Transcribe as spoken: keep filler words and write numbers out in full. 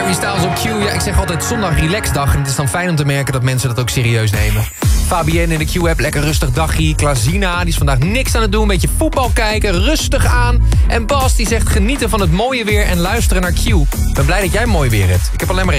Harry Styles op Q. Ja, ik zeg altijd zondag relaxdag. En het is dan fijn om te merken dat mensen dat ook serieus nemen. Fabienne in de Q-app, lekker rustig dagje. Klazina, die is vandaag niks aan het doen. Een beetje voetbal kijken, rustig aan. En Bas, die zegt genieten van het mooie weer en luisteren naar Q. Ik ben blij dat jij mooi weer hebt. Ik heb alleen maar